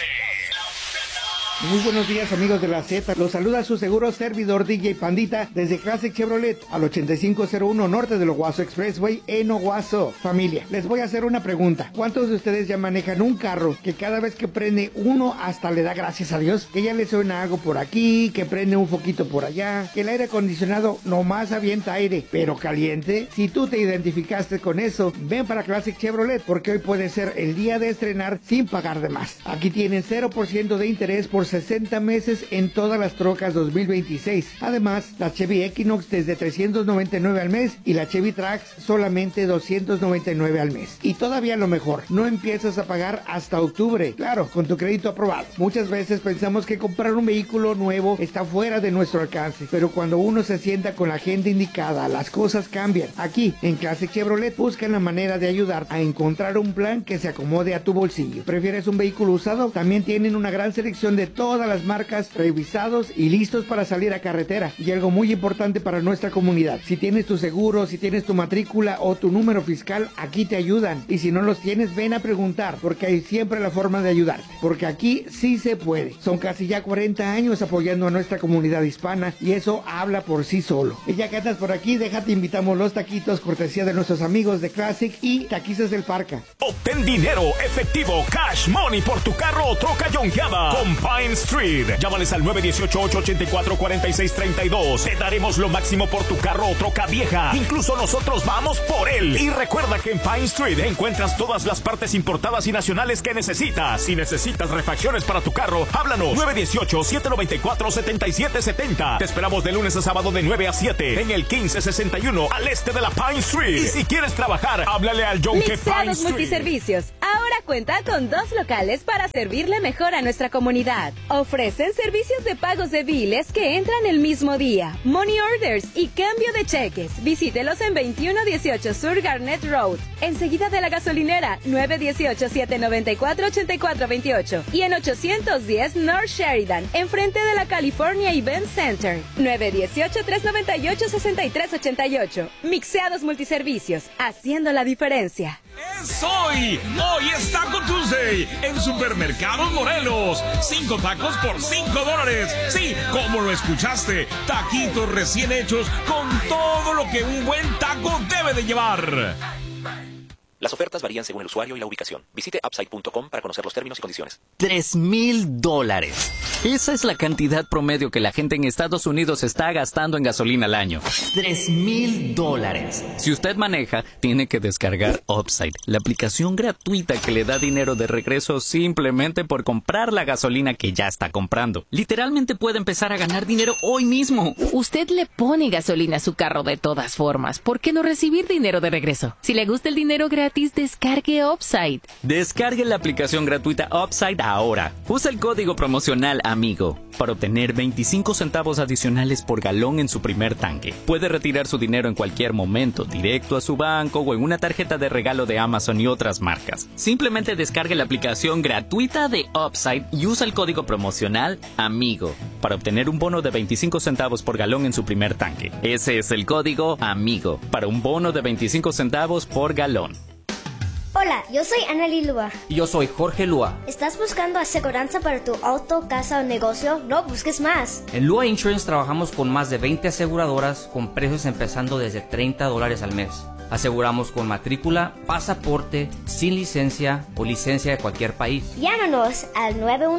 Muy buenos días, amigos de la Z. Los saluda su seguro servidor DJ Pandita desde Classic Chevrolet al 8501 norte del Owasso Expressway en Owasso. Familia, les voy a hacer una pregunta. ¿Cuántos de ustedes ya manejan un carro que cada vez que prende uno hasta le da gracias a Dios? Que ya le suena algo por aquí, que prende un foquito por allá, que el aire acondicionado nomás avienta aire, pero caliente. Si tú te identificaste con eso, ven para Classic Chevrolet porque hoy puede ser el día de estrenar sin pagar de más. Aquí tienen 0% de interés por 60 meses en todas las trocas 2026. Además, la Chevy Equinox desde $399 al mes y la Chevy Trax solamente $299 al mes. Y todavía lo mejor, no empiezas a pagar hasta octubre, claro, con tu crédito aprobado. Muchas veces pensamos que comprar un vehículo nuevo está fuera de nuestro alcance, pero cuando uno se sienta con la gente indicada, las cosas cambian. Aquí, en Classic Chevrolet, buscan la manera de ayudar a encontrar un plan que se acomode a tu bolsillo. ¿Prefieres un vehículo usado? También tienen una gran selección de todas las marcas, revisados y listos para salir a carretera. Y algo muy importante para nuestra comunidad, si tienes tu seguro, si tienes tu matrícula o tu número fiscal, aquí te ayudan. Y si no los tienes, ven a preguntar, porque hay siempre la forma de ayudarte, porque aquí sí se puede. Son casi ya 40 años apoyando a nuestra comunidad hispana y eso habla por sí solo. Y ya que andas por aquí, déjate invitamos los taquitos, cortesía de nuestros amigos de Classic y Taquizas del Parca. Obtén dinero efectivo, cash money por tu carro o troca yonkeada con Pine Street. Llámales al 918-884-4632. Te daremos lo máximo por tu carro o troca vieja. Incluso nosotros vamos por él. Y recuerda que en Pine Street encuentras todas las partes importadas y nacionales que necesitas. Si necesitas refacciones para tu carro, háblanos. 918-794-7770. Te esperamos de lunes a sábado de 9 a 7 en el 1561 al este de la Pine Street. Y si quieres trabajar, háblale al Yonke Pine Street. Multiservicios ahora cuenta con 2 locales para servirle mejor a nuestra comunidad. Ofrecen servicios de pagos de biles que entran el mismo día, money orders y cambio de cheques. Visítelos en 2118 Sur Garnett Road, enseguida de la gasolinera, 918-794-8428 y en 810 North Sheridan, enfrente de la California Event Center, 918-398-6388. Mixeados Multiservicios, haciendo la diferencia. ¡Es hoy! ¡Hoy es Taco Tuesday! En Supermercados Morelos. 5 tacos por $5. Sí, como lo escuchaste. Taquitos recién hechos con todo lo que un buen taco debe de llevar. Las ofertas varían según el usuario y la ubicación. Visite Upside.com para conocer los términos y condiciones. $3,000. Esa es la cantidad promedio que la gente en Estados Unidos está gastando en gasolina al año. $3,000. Si usted maneja, tiene que descargar Upside, la aplicación gratuita que le da dinero de regreso simplemente por comprar la gasolina que ya está comprando. Literalmente puede empezar a ganar dinero hoy mismo. Usted le pone gasolina a su carro de todas formas. ¿Por qué no recibir dinero de regreso? Si le gusta el dinero gratis, descargue Upside. Descargue la aplicación gratuita Upside ahora. Usa el código promocional AMIGO para obtener 25 centavos adicionales por galón en su primer tanque. Puede retirar su dinero en cualquier momento, directo a su banco o en una tarjeta de regalo de Amazon y otras marcas. Simplemente descargue la aplicación gratuita de Upside y usa el código promocional AMIGO para obtener un bono de 25 centavos por galón en su primer tanque. Ese es el código AMIGO para un bono de 25 centavos por galón. Hola, yo soy Anneli Lua. Y yo soy Jorge Lua. ¿Estás buscando aseguranza para tu auto, casa o negocio? No busques más. En Lua Insurance trabajamos con más de 20 aseguradoras con precios empezando desde $30 al mes. Aseguramos con matrícula, pasaporte, sin licencia o licencia de cualquier país. Llámanos al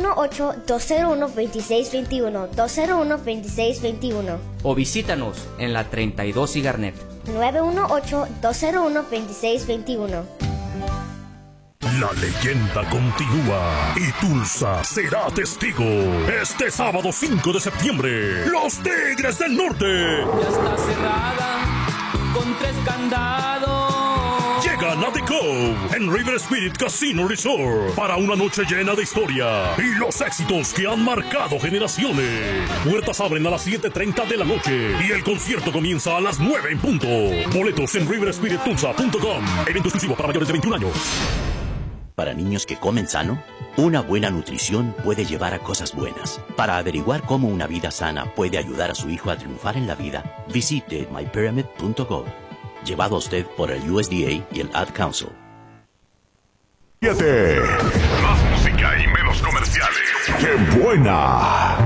918-201-2621, 201-2621. O visítanos en la 32 y Garnett. 918-201-2621. La leyenda continúa y Tulsa será testigo. Este sábado 5 de septiembre, los Tigres del Norte. Ya está cerrada con 3 candados. Llegan a The Cove en River Spirit Casino Resort para una noche llena de historia y los éxitos que han marcado generaciones. Puertas abren a las 7:30 de la noche y el concierto comienza a las 9 en punto. Boletos en riverspirittulsa.com. Evento exclusivo para mayores de 21 años. Para niños que comen sano, una buena nutrición puede llevar a cosas buenas. Para averiguar cómo una vida sana puede ayudar a su hijo a triunfar en la vida, visite mypyramid.gov. Llevado a usted por el USDA y el Ad Council. Más música y menos comercial. ¡Qué buena!